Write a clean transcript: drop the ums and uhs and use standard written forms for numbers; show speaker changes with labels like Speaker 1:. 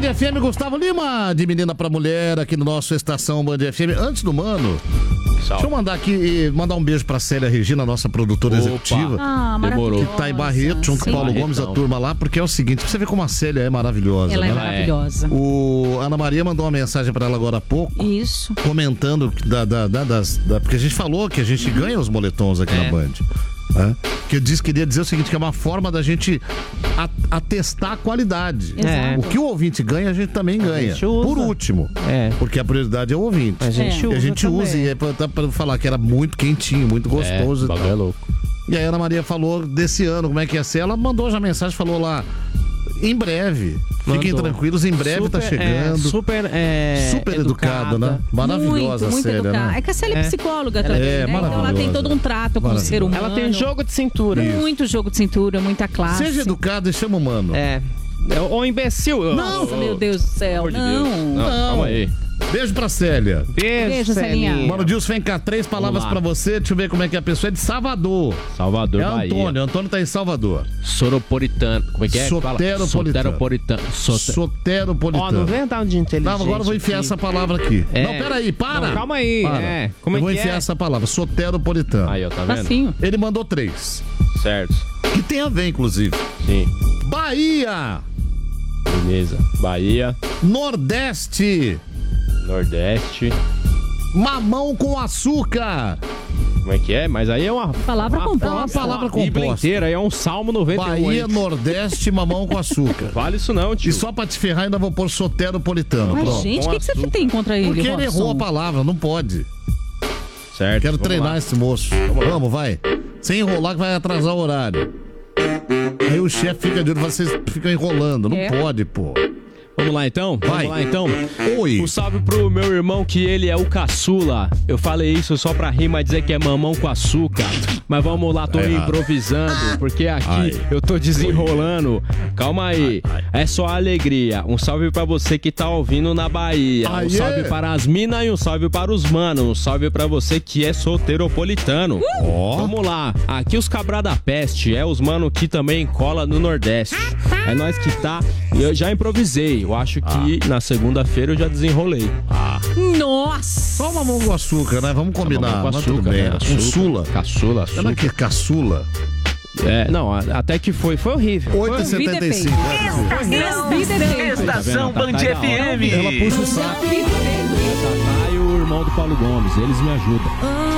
Speaker 1: FM, Gustavo Lima, de Menina pra Mulher, aqui no nosso Estação Band FM. Antes do Mano, deixa eu mandar aqui, mandar um beijo pra Célia Regina, nossa produtora executiva.
Speaker 2: Demorou.
Speaker 1: Que tá em Barreto, junto com o Paulo Gomes, a turma lá, porque é o seguinte, pra você ver como a Célia é maravilhosa.
Speaker 2: Ela
Speaker 1: né?
Speaker 2: é maravilhosa.
Speaker 1: O Ana Maria mandou uma mensagem pra ela agora há pouco.
Speaker 2: Isso.
Speaker 1: Comentando porque a gente falou que a gente ganha os moletons aqui na Band. Que eu queria dizer o seguinte, que é uma forma da gente atestar a qualidade. O que o ouvinte ganha, a gente também ganha. Por último. Porque a prioridade é o ouvinte.
Speaker 3: A gente
Speaker 1: usa e é pra falar que era muito quentinho, muito gostoso.
Speaker 3: O bagulho é louco.
Speaker 1: E aí a Ana Maria falou desse ano, como é que ia ser. Ela mandou já mensagem, falou lá, em breve. Fiquem tranquilos, em breve tá chegando.
Speaker 3: Super
Speaker 1: educada, né? Maravilhosa
Speaker 2: muito
Speaker 1: a Célia,
Speaker 2: educada.
Speaker 1: né?
Speaker 2: É que a Célia é psicóloga também, né? Então ela tem todo um trato com o ser humano.
Speaker 3: Ela tem jogo de cintura.
Speaker 2: Muito jogo de cintura, muita classe.
Speaker 1: Seja educado e chama o Mano.
Speaker 3: Ô imbecil.
Speaker 2: Nossa, meu Deus do céu. Não.
Speaker 3: Calma aí.
Speaker 1: Beijo pra Célia.
Speaker 2: Beijo, Celinha.
Speaker 1: Mano Dilson, vem cá, 3 palavras pra você. Deixa eu ver como é que a pessoa é de Salvador.
Speaker 3: Salvador,
Speaker 1: é
Speaker 3: Bahia.
Speaker 1: Antônio. Antônio tá em Salvador.
Speaker 3: Soropolitano. Como é que é?
Speaker 1: Soteropolitano. Soteropolitano.
Speaker 3: Não vem dar um de inteligente.
Speaker 1: Não, agora eu vou enfiar essa palavra aqui. Não, peraí, para.
Speaker 3: Não, calma aí.
Speaker 1: Como eu vou enfiar essa palavra. Soteropolitano.
Speaker 3: Aí, ó, tá vendo?
Speaker 2: Facinho.
Speaker 1: Ele mandou 3.
Speaker 3: Certo.
Speaker 1: Que tem a ver, inclusive.
Speaker 3: Sim.
Speaker 1: Bahia.
Speaker 3: Beleza. Bahia.
Speaker 1: Nordeste. Mamão com açúcar.
Speaker 3: Como é que é? Mas aí é uma
Speaker 2: palavra composta.
Speaker 1: É uma palavra composta.
Speaker 3: Bíblia inteira, aí é um Salmo 91.
Speaker 1: Bahia, Nordeste, mamão com açúcar.
Speaker 3: Vale isso não, tio.
Speaker 1: E só pra te ferrar ainda vou pôr soteropolitano.
Speaker 2: Mas,
Speaker 1: pronto.
Speaker 2: gente, o que você tem contra ele,
Speaker 1: Porque ele
Speaker 2: Robson?
Speaker 1: errou a palavra, não pode.
Speaker 3: Certo.
Speaker 1: Quero treinar esse moço. Vamos, vai. Sem enrolar que vai atrasar o horário. Aí o chefe fica de olho, vocês ficam enrolando. Não pode, pô.
Speaker 3: Vamos lá então?
Speaker 1: Vai.
Speaker 3: Vamos lá então?
Speaker 1: Oi.
Speaker 3: Um salve pro meu irmão que ele é o caçula. Eu falei isso só pra rir, mas dizer que é mamão com açúcar. Mas vamos lá, tô improvisando, porque aqui eu tô desenrolando. Calma aí. É só alegria. Um salve pra você que tá ouvindo na Bahia. Um salve para as minas e um salve para os manos. Um salve pra você que é soteropolitano. Vamos lá. Aqui os cabra da peste é os mano que também cola no Nordeste. É nós que tá. Eu já improvisei. Eu acho que na segunda-feira eu já desenrolei.
Speaker 2: Nossa!
Speaker 1: Só mamão com açúcar, né? Vamos combinar.
Speaker 3: Com
Speaker 1: Mas tudo bem.
Speaker 3: né?
Speaker 1: Caçula.
Speaker 3: Caçula, açúcar.
Speaker 1: Ela que é caçula.
Speaker 3: Não, até que foi horrível.
Speaker 1: 8h75.
Speaker 4: Estação Band FM.
Speaker 1: Ela puxa o saco.
Speaker 3: E o irmão do Paulo Gomes, eles me ajudam.